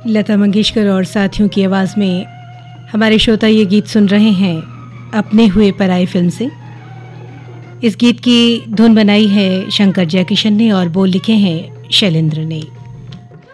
लता मंगेशकर और साथियों की आवाज़ में हमारे श्रोता ये गीत सुन रहे हैं अपने हुए पराई फिल्म से। इस गीत की धुन बनाई है शंकर जयकिशन ने और बोल लिखे हैं शैलेंद्र ने।